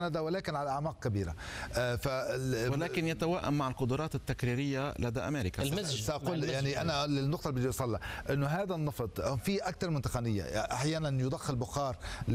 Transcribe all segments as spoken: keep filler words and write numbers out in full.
ولكن على اعماق كبيره. ف ولكن يتوائم مع القدرات التكريريه لدى امريكا. المزج ساقول يعني انا النقطه اللي بدي اوصل لها انه هذا النفط في اكثر من تقنيه، احيانا يضخ البخار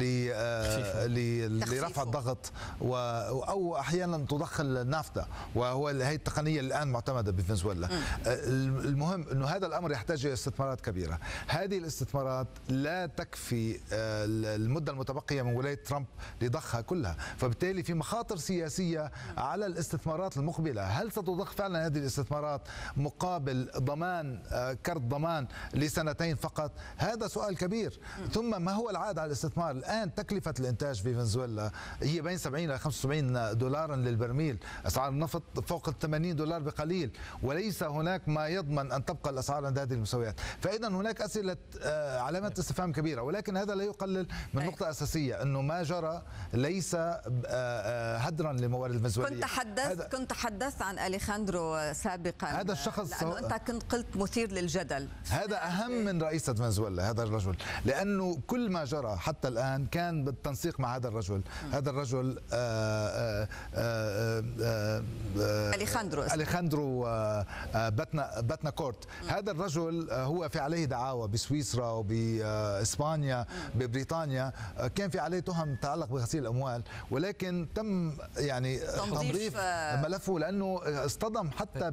لرفع الضغط او احيانا تضخ النافتا، وهو هي التقنيه اللي الان معتمده بفنزويلا. المهم انه هذا الامر يحتاج الى استثمارات كبيره، هذه الاستثمارات لا تكفي المده المتبقيه من ولايه ترامب لضخها كلها، فبالتالي في مخاطر سياسيه على الاستثمارات المقبله. هل ستضخ فعلا هذه الاستثمارات مقابل ضمان كرت ضمان لسنتين فقط؟ هذا سؤال كبير. ثم ما هو العائد على الاستثمار؟ الان تكلفه الانتاج في فنزويلا هي بين سبعين الى خمسة وسبعين دولارا للبرميل، اسعار النفط فوق ال ثمانين دولار بقليل، وليس هناك ما يضمن ان تبقى الاسعار عند هذه المستويات. فاذا هناك اسئله علامات استفهام كبيره، ولكن هذا لا يقلل من نقطه اساسيه انه ما جرى ليس هدرا لموارد الفنزويليه. كنت تحدثت كنت تحدثت عن اليخاندرو سابقا، هذا الشخص لانه انت كنت قلت مثير للجدل. هذا اهم من رئيسة فنزويلا هذا الرجل، لانه كل ما جرى حتى الان كان بالتنسيق مع هذا الرجل. هذا الرجل آآ آآ آآ اليخاندرو اليخاندرو باتنا باتنا كورت. هذا الرجل هو في عليه دعاوى بسويسرا وباسبانيا ببريطانيا، كان في عليه تهم تتعلق بغسيل الاموال، ولكن تم يعني تنظيف ملفه لانه اصطدم حتى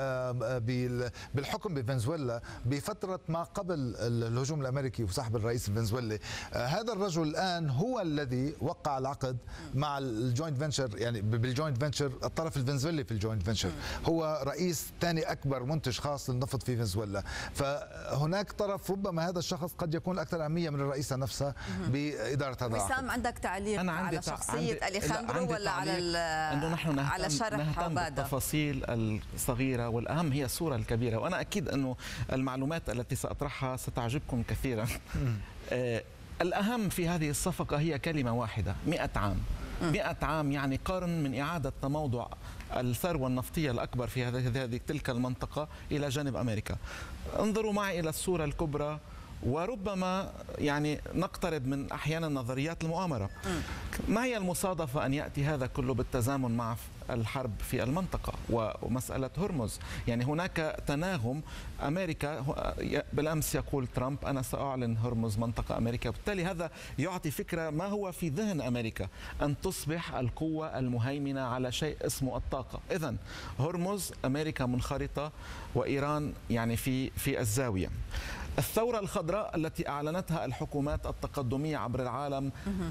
بالحكم بفنزويلا بفتره ما قبل الهجوم الامريكي وسحب الرئيس الفنزويلي. هذا الرجل الان هو الذي وقع العقد مع الجوينت فينشر، يعني بالجوينت فينشر الطرف الفنزويلي في الجوينت فينشر، هو رئيس ثاني اكبر منتج خاص للنفط في فنزويلا. فهناك طرف ربما هذا الشخص قد يكون اكثر اهميه من الرئيسه نفسها باداره هذا العقد. وسام، عندك تعليق أنا على شخصيه اليخاندرو ولا على انه نحن على شرح عباده؟ التفاصيل الصغيره والاهم هي الصوره الكبيره، وانا اكيد انه المعلومات التي ساطرحها ستعجبكم كثيرا. آه الأهم في هذه الصفقة هي كلمة واحدة: مئة عام. مئة عام يعني قرن من إعادة تموضع الثروة النفطية الأكبر في هذه تلك المنطقة إلى جانب أمريكا. انظروا معي إلى الصورة الكبرى، وربما يعني نقترب من أحيانا نظريات المؤامرة. ما هي المصادفة أن يأتي هذا كله بالتزامن مع الحرب في المنطقة ومسألة هرمز؟ يعني هناك تناغم. أمريكا بالأمس يقول ترامب أنا سأعلن هرمز منطقة أمريكا، بالتالي هذا يعطي فكرة ما هو في ذهن أمريكا، أن تصبح القوة المهيمنة على شيء اسمه الطاقة. إذن هرمز أمريكا منخرطة وإيران يعني في في الزاوية. الثورة الخضراء التي أعلنتها الحكومات التقدمية عبر العالم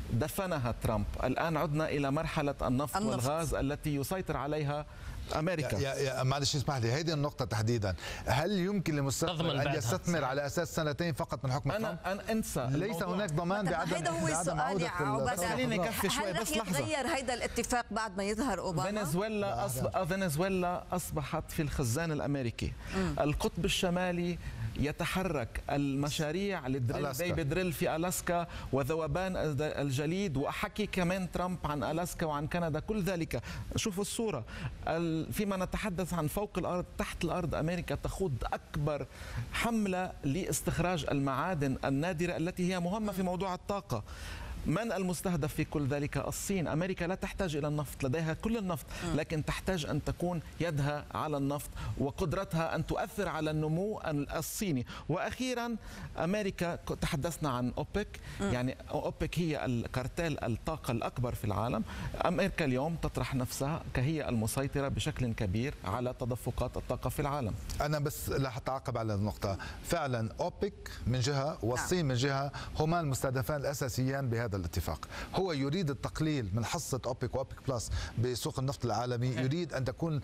دفنها ترامب. الآن عدنا إلى مرحلة النفط, النفط والغاز التي يسيطر عليها أمريكا. يا, يا معلش اسمح لي، هذه النقطة تحديدا، هل يمكن للمستثمر أن يستثمر على أساس سنتين فقط من حكم أنا ترامب؟ أنا أنسى، ليس هناك ضمان بعدم هذا هو السؤال يا عبادة. خليني أكفي شوي بس لحظة. هل يتغير هذا الاتفاق بعد ما يظهر أوباما؟ فنزويلا أصبح فنزويلا أصبحت في الخزان الأمريكي. م. القطب الشمالي يتحرك، المشاريع للدريل بيبي دريل في ألاسكا وذوبان الجليد، وأحكي كمان ترامب عن ألاسكا وعن كندا، كل ذلك. شوفوا الصورة فيما نتحدث عن فوق الأرض. تحت الأرض أمريكا تخوض أكبر حملة لاستخراج المعادن النادرة التي هي مهمة في موضوع الطاقة. من المستهدف في كل ذلك؟ الصين. أمريكا لا تحتاج إلى النفط، لديها كل النفط، لكن تحتاج أن تكون يدها على النفط وقدرتها أن تؤثر على النمو الصيني. وأخيرا أمريكا، تحدثنا عن أوبك، يعني أوبك هي الكارتيل الطاقة الأكبر في العالم. أمريكا اليوم تطرح نفسها كهي المسيطرة بشكل كبير على تدفقات الطاقة في العالم. أنا بس لا أتعقب على النقطة، فعلا أوبك من جهة والصين من جهة هما المستهدفان الأساسيان بهذا الاتفاق. هو يريد التقليل من حصة أوبك وأوبك بلس بسوق النفط العالمي، يريد أن تكون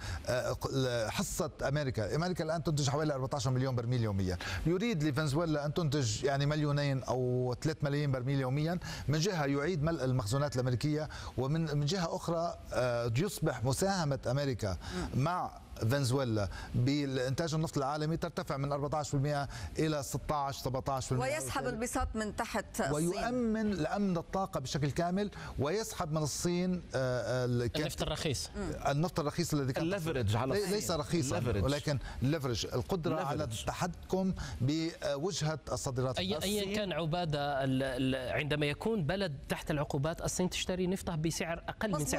حصة أمريكا. أمريكا الآن تنتج حوالي أربعة عشر مليون برميل يوميا، يريد لفنزويلا أن تنتج يعني مليونين أو ثلاثة ملايين برميل يوميا. من جهة يعيد ملء المخزونات الأمريكية، ومن من جهة أخرى يصبح مساهمة أمريكا مع فنزويلا بالإنتاج النفط العالمي ترتفع من أربعة عشر بالمئة إلى ستة عشر سبعة عشر بالمئة، ويسحب البساط من تحت الصين، ويؤمن لأمن الطاقة بشكل كامل، ويسحب من الصين النفط الرخيص النفط الرخيص الذي كان الليفرج على الصين. ليس رخيصا الليفرج. ولكن الليفرج القدرة الليفرج. على التحكم بوجهة الصادرات. أي أي كان عبادة عندما يكون بلد تحت العقوبات الصين تشتري نفطه بسعر أقل من سعر